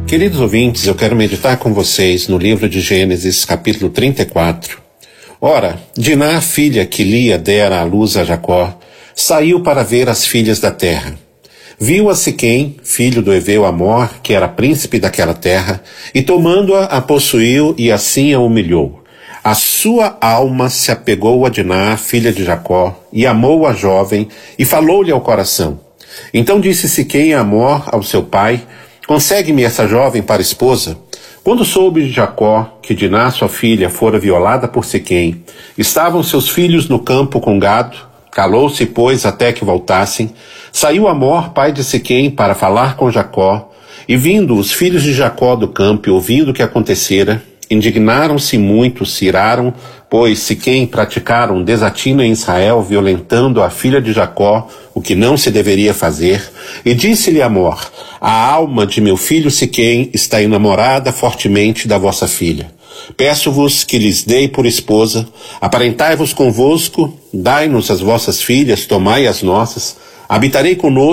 Queridos ouvintes, eu quero meditar com vocês no livro de Gênesis, capítulo 34. Ora, Diná, filha que Lia dera à luz a Jacó, saiu para ver as filhas da terra. Viu a Siquém, filho do heveu Amor, que era príncipe daquela terra, e tomando-a, a possuiu e assim a humilhou. A sua alma se apegou a Diná, filha de Jacó, e amou a jovem, e falou-lhe ao coração. Então disse Siquém a Amor, ao seu pai: consegue-me essa jovem para esposa? Quando soube Jacó que Diná, sua filha, fora violada por Siquém, estavam seus filhos no campo com gado, calou-se, pois, até que voltassem. Saiu Amor, pai de Siquém, para falar com Jacó, e vindo os filhos de Jacó do campo e ouvindo o que acontecera, indignaram-se muito, se iraram, pois Siquém praticara um desatino em Israel, violentando a filha de Jacó, o que não se deveria fazer, e disse-lhe Amor: a alma de meu filho Siquém está enamorada fortemente da vossa filha. Peço-vos que lhes dei por esposa, aparentai-vos convosco, dai-nos as vossas filhas, tomai as nossas, habitarei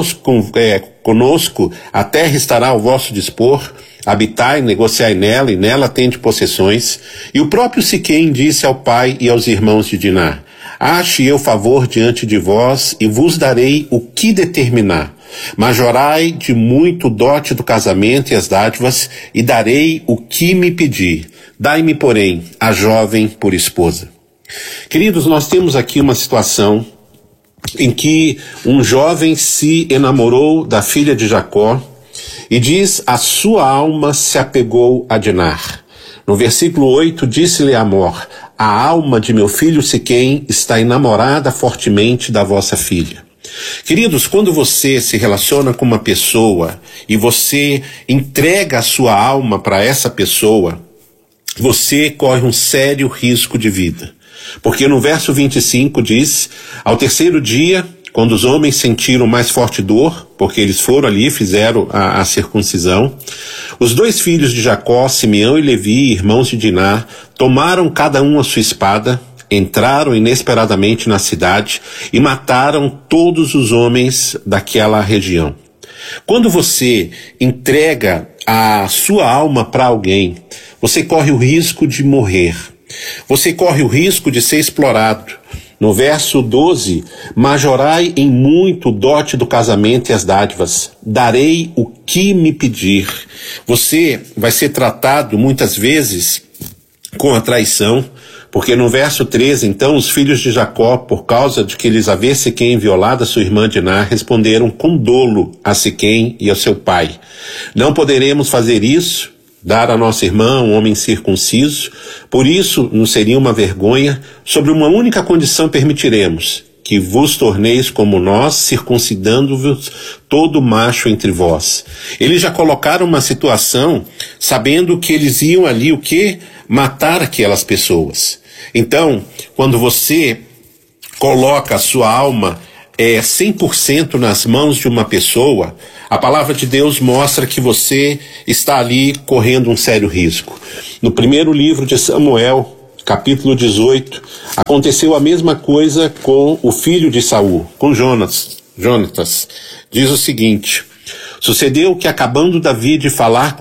conosco, a terra estará ao vosso dispor, habitai, negociai nela, e nela tende possessões. E o próprio Siquém disse ao pai e aos irmãos de Diná: ache eu favor diante de vós, e vos darei o que determinar. Majorai de muito o dote do casamento e as dádivas, e darei o que me pedir. Dai-me, porém, a jovem por esposa. Queridos, nós temos aqui uma situação em que um jovem se enamorou da filha de Jacó, e diz: a sua alma se apegou a Diná. No versículo 8, disse-lhe Amor: a alma de meu filho Siquém está enamorada fortemente da vossa filha. Queridos, quando você se relaciona com uma pessoa e você entrega a sua alma para essa pessoa, você corre um sério risco de vida. Porque no verso 25 diz: ao terceiro dia, quando os homens sentiram mais forte dor, porque eles foram ali e fizeram a circuncisão, os dois filhos de Jacó, Simeão e Levi, irmãos de Diná, tomaram cada um a sua espada, entraram inesperadamente na cidade e mataram todos os homens daquela região. Quando você entrega a sua alma para alguém, você corre o risco de morrer. Você corre o risco de ser explorado. No verso 12, majorai em muito o dote do casamento e as dádivas. Darei o que me pedir. Você vai ser tratado muitas vezes com a traição, porque no verso 13, então, os filhos de Jacó, por causa de que lhes havia Siquém violado a sua irmã Diná, responderam com dolo a Siquém e ao seu pai: não poderemos fazer isso, dar a nossa irmã um homem circunciso, por isso nos seria uma vergonha. Sobre uma única condição permitiremos: que vos torneis como nós, circuncidando-vos todo macho entre vós. Eles já colocaram uma situação, sabendo que eles iam ali o quê? Matar aquelas pessoas. Então, quando você coloca a sua alma 100% nas mãos de uma pessoa, a palavra de Deus mostra que você está ali correndo um sério risco. No primeiro livro de Samuel, capítulo 18, aconteceu a mesma coisa com o filho de Saul, com Jonatas. Diz o seguinte: sucedeu que, acabando Davi de falar